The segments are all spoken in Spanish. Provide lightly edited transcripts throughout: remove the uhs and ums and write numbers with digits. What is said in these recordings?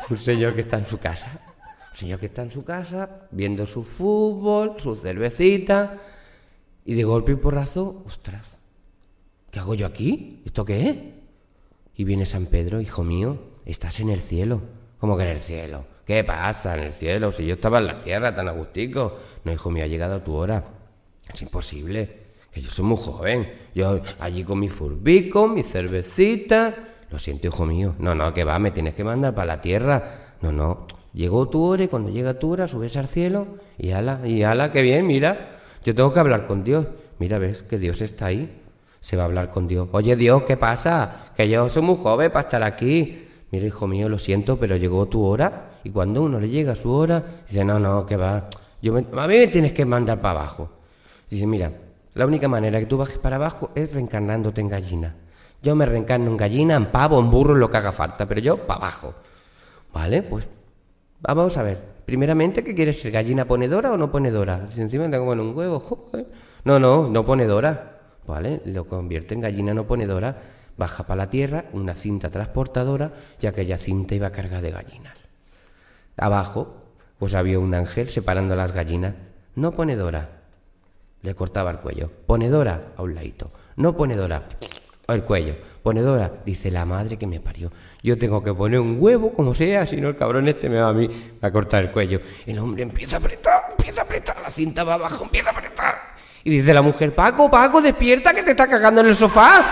Un señor que está en su casa. Un señor que está en su casa, viendo su fútbol, su cervecita, y de golpe y porrazo, ostras, ¿qué hago yo aquí? ¿Esto qué es? Y viene San Pedro, hijo mío, estás en el cielo. ¿Cómo que en el cielo? ¿Qué pasa en el cielo? Si yo estaba en la tierra tan agustico. No, hijo mío, ha llegado tu hora. Es imposible, que yo soy muy joven. Yo allí con mi furbico, mi cervecita. Lo siento, hijo mío. No, que va, me tienes que mandar para la tierra. No. Llegó tu hora y cuando llega tu hora subes al cielo y ala, qué bien, mira. Yo tengo que hablar con Dios. Mira, ves que Dios está ahí. Se va a hablar con Dios. Oye, Dios, ¿qué pasa? Que yo soy muy joven para estar aquí. Mira, hijo mío, lo siento, pero llegó tu hora. Y cuando uno le llega su hora, dice, no, que va. A mí me tienes que mandar para abajo. Dice, mira, la única manera que tú bajes para abajo es reencarnándote en gallina. Yo me reencarno en gallina, en pavo, en burro, en lo que haga falta, pero yo para abajo. Vale, pues vamos a ver. Primeramente, ¿qué quieres ser? ¿Gallina ponedora o no ponedora? Si encima te comen un huevo, joder. No ponedora. Vale, lo convierte en gallina no ponedora, baja para la tierra una cinta transportadora, ya que aquella cinta iba cargada de gallinas. Abajo, pues había un ángel separando las gallinas. No ponedora, le cortaba el cuello. Ponedora, a un ladito. No ponedora, el cuello. Ponedora, dice la madre que me parió. Yo tengo que poner un huevo como sea, si no el cabrón este me va a mí a cortar el cuello. El hombre empieza a apretar, la cinta va abajo, empieza a apretar. Y dice la mujer, Paco, despierta que te está cagando en el sofá.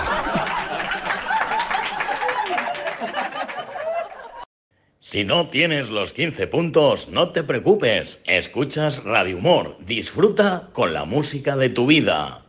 Si no tienes los 15 puntos, no te preocupes. Escuchas Radio Humor. Disfruta con la música de tu vida.